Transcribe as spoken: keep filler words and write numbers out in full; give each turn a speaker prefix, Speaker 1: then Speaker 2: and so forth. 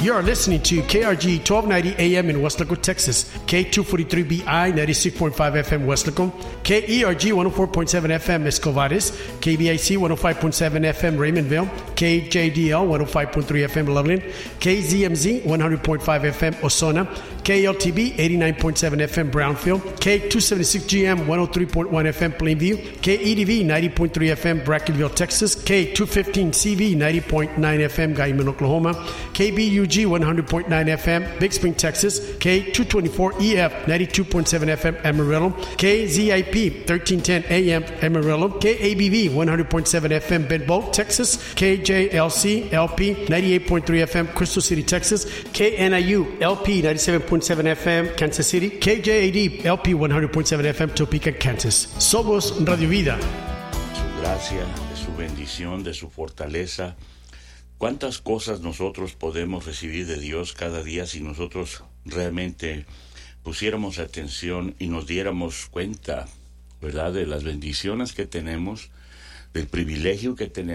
Speaker 1: You are listening to K R G twelve ninety A M in Weslaco, Texas, K two forty-three B I ninety-six point five F M Weslaco, K E R G one oh four point seven F M Escovares, K B I C one oh five point seven F M Raymondville, K J D L one oh five point three F M Loveland, K Z M Z one hundred point five F M Osona, K L T B eighty-nine point seven F M Brownfield, K two seventy-six G M one oh three point one F M Plainview, K E D V ninety point three F M Brackenville, Texas, K two fifteen C V ninety point nine F M Guyman, Oklahoma, K B U G one hundred point nine F M Big Spring, Texas, K two twenty-four E F ninety-two point seven F M Amarillo, K Z I P thirteen ten A M Amarillo, K A B V one hundred point seven F M Benbow, Texas, K J L C L P ninety-eight point three F M Crystal City, Texas, K N I U L P ninety-seven point seven F M Kansas City, K J A D L P one hundred point seven F M Topeka, Kansas. Somos Radio Vida.
Speaker 2: Su gracia, de su bendición, de su fortaleza. ¿Cuántas cosas nosotros podemos recibir de Dios cada día si nosotros realmente pusiéramos atención y nos diéramos cuenta, ¿verdad?, de las bendiciones que tenemos, del privilegio que tenemos?